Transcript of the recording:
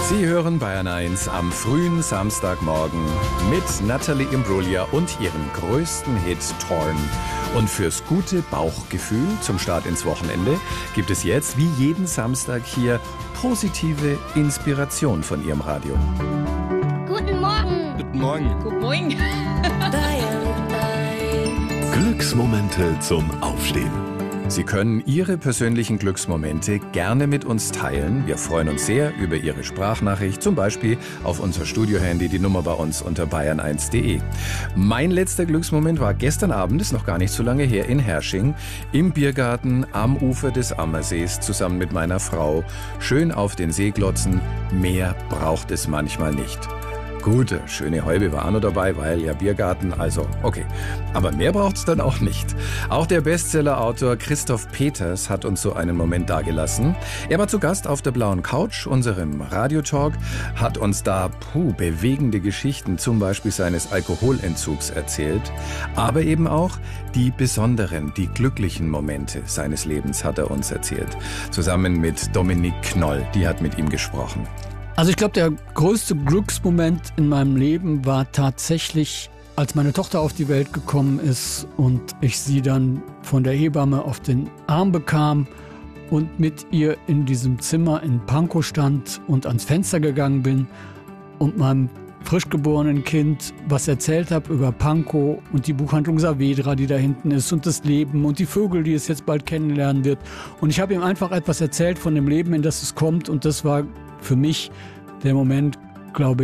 Sie hören Bayern 1 am frühen Samstagmorgen mit Natalie Imbruglia und ihrem größten Hit Torn. Und fürs gute Bauchgefühl zum Start ins Wochenende gibt es jetzt wie jeden Samstag hier positive Inspiration von ihrem Radio. Guten Morgen. Guten Morgen. Guten Morgen. Glücksmomente zum Aufstehen. Sie können Ihre persönlichen Glücksmomente gerne mit uns teilen. Wir freuen uns sehr über Ihre Sprachnachricht, zum Beispiel auf unser Studiohandy, die Nummer bei uns unter bayern1.de. Mein letzter Glücksmoment war gestern Abend, ist noch gar nicht so lange her, in Hersching, im Biergarten am Ufer des Ammersees, zusammen mit meiner Frau. Schön auf den See glotzen, mehr braucht es manchmal nicht. Gut, schöne Häube war auch noch dabei, weil ja Biergarten, also okay. Aber mehr braucht's dann auch nicht. Auch der Bestsellerautor Christoph Peters hat uns so einen Moment dagelassen. Er war zu Gast auf der Blauen Couch, unserem Radiotalk, hat uns da bewegende Geschichten, zum Beispiel seines Alkoholentzugs erzählt. Aber eben auch die besonderen, die glücklichen Momente seines Lebens hat er uns erzählt. Zusammen mit Dominique Knoll, die hat mit ihm gesprochen. Also ich glaube, der größte Glücksmoment in meinem Leben war tatsächlich, als meine Tochter auf die Welt gekommen ist und ich sie dann von der Hebamme auf den Arm bekam und mit ihr in diesem Zimmer in Pankow stand und ans Fenster gegangen bin und meinem frisch geborenen Kind was erzählt habe über Pankow und die Buchhandlung Saavedra, die da hinten ist, und das Leben und die Vögel, die es jetzt bald kennenlernen wird. Und ich habe ihm einfach etwas erzählt von dem Leben, in das es kommt, und das war für mich der Moment, glaube ich,